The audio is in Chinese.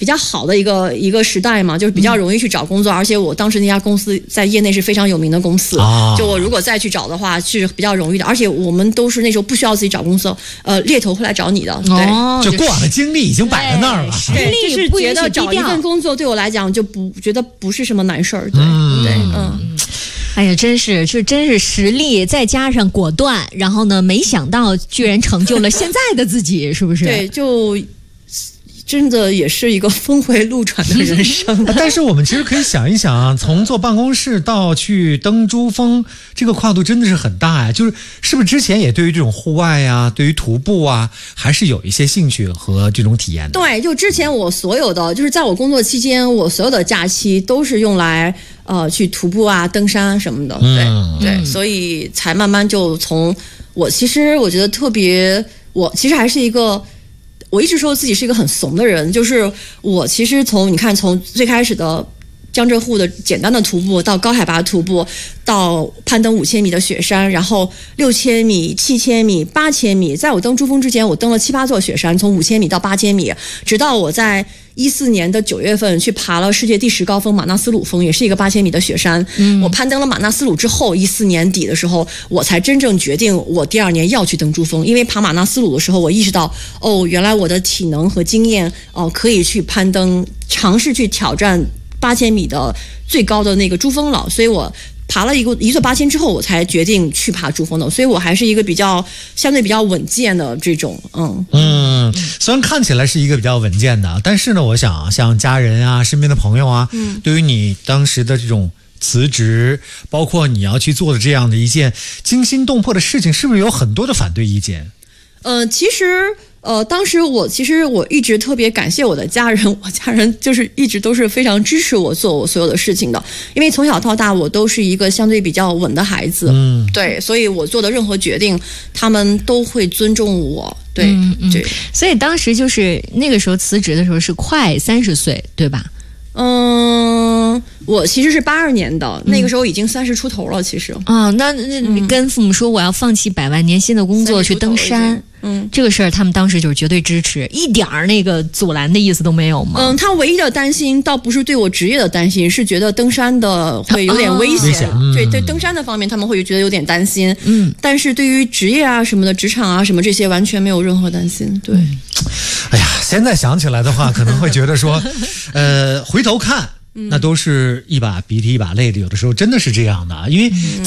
较好的一个时代嘛，就是比较容易去找工作，而且我当时那家公司在业内是非常有名的公司，就我如果再去找的话是比较容易的，而且我们都是那时候不需要自己找公司，猎头会来找你的，对， 就过往的经历已经摆在那儿了， 对，就是觉得找一份工作对我来讲就不觉得不是什么难事儿，对， 哎呀，真是实力再加上果断，然后呢，没想到居然成就了现在的自己，是不是？ 对，就真的也是一个峰回路转的人生。 但是我们其实可以想一想啊，从坐办公室到去登珠峰，这个跨度真的是很大呀。是不是之前也对于这种户外啊，对于徒步啊，还是有一些兴趣和这种体验的？ 对，就之前我所有的，就是在我工作期间，我所有的假期都是用来去徒步啊、登山什么的。对，所以才慢慢就从我其实我觉得特别，我其实还是一个。我一直说自己是一个很怂的人，就是我其实从最开始的江浙沪的简单的徒步，到高海拔徒步，到攀登5000米的雪山，然后6000米、7000米、8000米，在我登珠峰之前，我登了7、8座雪山，从5000米到8000米，直到我在14年的9月份去爬了世界第10高峰马纳斯鲁峰，也是一个8000米的雪山。我攀登了马纳斯鲁之后，14年底的时候，我才真正决定我第2年要去登珠峰。因为爬马纳斯鲁的时候，我意识到，原来我的体能和经验，可以去攀登，尝试去挑战8000米的最高的那个珠峰了。所以我爬了一座8000之后，我才决定去爬珠峰的，所以我还是一个相对比较稳健的这种， 虽然看起来是一个比较稳健的，但是呢，我想像家人啊、身边的朋友啊，对于你当时的这种辞职，包括你要去做的这样的一件惊心动魄的事情，是不是有很多的反对意见？ 其实。当时我一直特别感谢我的家人，我家人就是一直都是非常支持我做我所有的事情的，因为从小到大我都是一个相对比较稳的孩子，对，所以我做的任何决定，他们都会尊重我，对，对， 所以当时就是那个时候辞职的时候是快30岁，对吧？ 我其实是82年的，那个时候已经30出头了，其实。 那你跟父母说我要放弃100万年薪的工作去登山，这个事儿他们当时就是绝对支持，一点儿那个阻拦的意思都没有吗？ 他唯一的担心倒不是对我职业的担心，是觉得登山的会有点危险，对登山的方面他们会觉得有点担心，但是对于职业啊什么的、职场啊什么这些完全没有任何担心，对。 哎呀，现在想起来的话，可能会觉得说，回头看，那都是一把鼻涕一把泪的，有的时候真的是这样的，因为